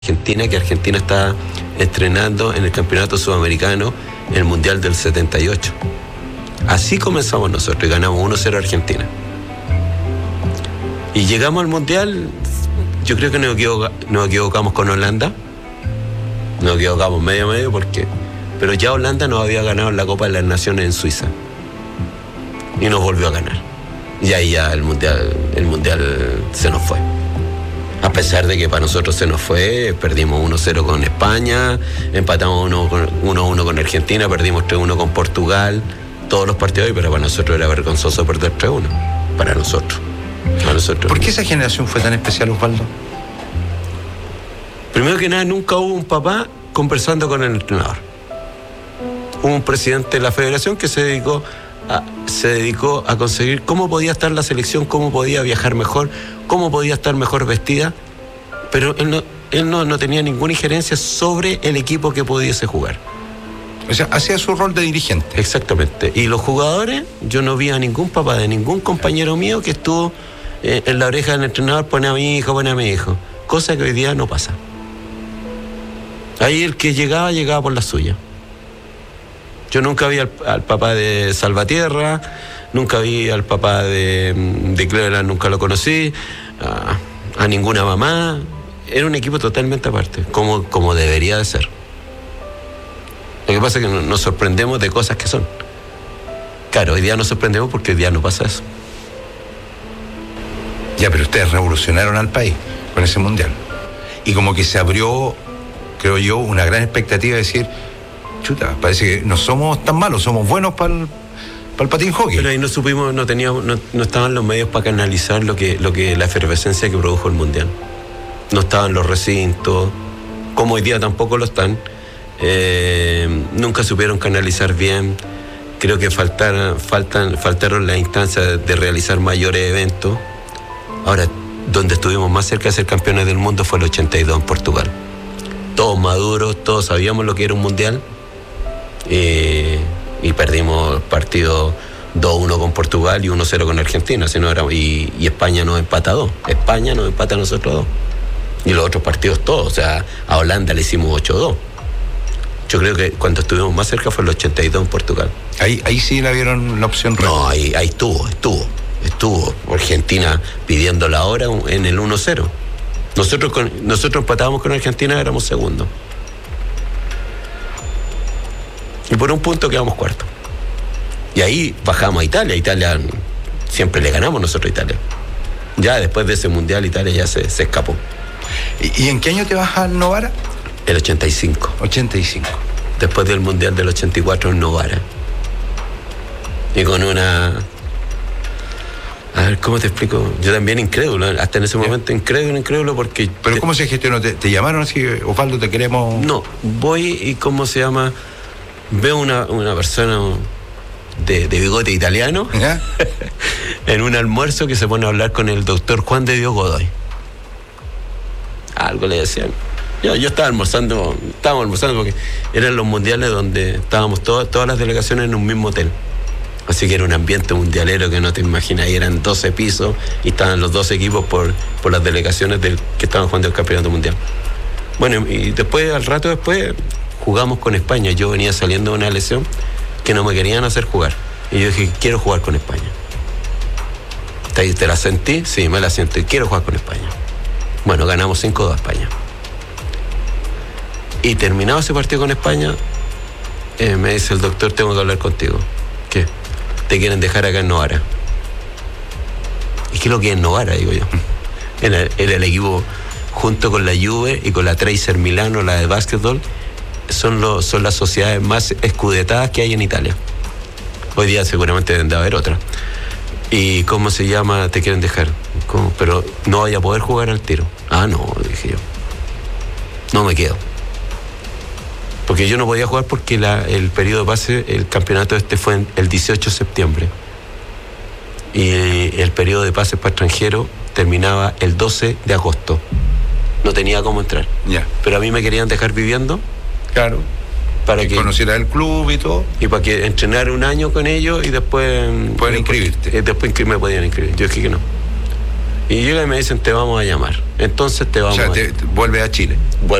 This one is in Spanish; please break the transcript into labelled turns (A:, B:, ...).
A: Argentina, que Argentina está estrenando en el Campeonato Sudamericano en el Mundial del 78. Así comenzamos nosotros y ganamos 1-0 a Argentina. Y llegamos al Mundial, yo creo que nos equivocamos con Holanda. Nos equivocamos medio porque... Pero ya Holanda nos había ganado la Copa de las Naciones en Suiza. Y nos volvió a ganar. Y ahí ya el mundial se nos fue. A pesar de que para nosotros se nos fue, perdimos 1-0 con España, empatamos 1-1 con Argentina, perdimos 3-1 con Portugal, todos los partidos, pero para nosotros era vergonzoso perder 3-1. Para nosotros.
B: ¿Por qué esa generación fue tan especial, Osvaldo?
A: Primero que nada, nunca hubo un papá conversando con el entrenador. Hubo un presidente de la federación que se dedicó a conseguir cómo podía estar la selección, cómo podía viajar mejor, cómo podía estar mejor vestida, pero él no tenía ninguna injerencia sobre el equipo que pudiese jugar.
B: O sea, hacía su rol de dirigente.
A: Exactamente. Y los jugadores, yo no vi a ningún papá de ningún compañero mío que estuvo en la oreja del entrenador, pone a mi hijo, cosa que hoy día no pasa. Ahí el que llegaba por la suya. Yo nunca vi al papá de Salvatierra, nunca vi al papá de Cleveland, nunca lo conocí, a ninguna mamá. Era un equipo totalmente aparte, como debería de ser. Lo que pasa es que nos sorprendemos de cosas que son. Claro, hoy día nos sorprendemos porque hoy día no pasa eso.
B: Ya, pero ustedes revolucionaron al país con ese mundial. Y como que se abrió, creo yo, una gran expectativa de decir... Chuta, parece que no somos tan malos, somos buenos para el patín hockey.
A: Pero ahí no supimos, no estaban los medios para canalizar lo que la efervescencia que produjo el Mundial. No estaban los recintos, como hoy día tampoco lo están. Nunca supieron canalizar bien. Creo que faltaron las instancias de realizar mayores eventos. Ahora, donde estuvimos más cerca de ser campeones del mundo fue el 82 en Portugal. Todos maduros, todos sabíamos lo que era un Mundial. Y perdimos el partido 2-1 con Portugal y 1-0 con Argentina, y España nos empata 2. España nos empata a nosotros 2. Y los otros partidos todos, o sea, a Holanda le hicimos 8-2. Yo creo que cuando estuvimos más cerca fue el 82 en Portugal.
B: Ahí sí la vieron la opción real.
A: No, ahí estuvo. Argentina pidiendo la hora en el 1-0. Nosotros empatábamos con Argentina, éramos segundos. Y por un punto quedamos cuarto. Y ahí bajamos a Italia. Italia siempre le ganamos nosotros a Italia. Ya después de ese mundial Italia ya se escapó.
B: ¿Y en qué año te vas a Novara?
A: El 85.
B: 85.
A: Después del mundial del 84 en Novara. Y con una... A ver, ¿cómo te explico? Yo también incrédulo, hasta en ese momento incrédulo porque...
B: ¿Pero cómo se gestionó? ¿Te llamaron así, Osvaldo, te queremos...?
A: No, voy y ¿cómo se llama? Veo una persona de bigote italiano en un almuerzo que se pone a hablar con el doctor Juan de Dios Godoy. Algo le decían. Yo estábamos almorzando porque eran los mundiales donde estábamos todas las delegaciones en un mismo hotel. Así que era un ambiente mundialero que no te imaginas. Y eran 12 pisos y estaban los 12 equipos por las delegaciones que estaban jugando el campeonato mundial. Bueno, y después, al rato después, jugamos con España. Yo venía saliendo de una lesión que no me querían hacer jugar. Y yo dije, quiero jugar con España. ¿Te la sentí? Sí, me la siento. Y quiero jugar con España. Bueno, ganamos 5-2 a España. Y terminado ese partido con España, me dice el doctor, tengo que hablar contigo. ¿Qué? Te quieren dejar acá en Novara. ¿Y qué es lo que es Novara? Digo yo. Era el equipo, junto con la Juve y con la Tracer Milano, la de básquetbol, son las sociedades más escudetadas que hay en Italia. Hoy día seguramente deben de haber otra. ¿Y cómo se llama? Te quieren dejar. ¿Cómo? Pero no vaya a poder jugar al tiro. Ah, no, dije yo. No me quedo. Porque yo no podía jugar porque el periodo de pase, el campeonato fue el 18 de septiembre. Y el periodo de pases para extranjeros terminaba el 12 de agosto. No tenía cómo entrar.
B: Yeah.
A: Pero a mí me querían dejar viviendo.
B: Claro.
A: Para
B: que conociera el club y todo.
A: Y para que entrenara un año con ellos y después...
B: Pueden inscribirte.
A: Después me podían inscribir. Yo dije que no. Y llega y me dicen, te vamos a llamar. Entonces te vamos
B: O sea,
A: a...
B: vuelve a Chile.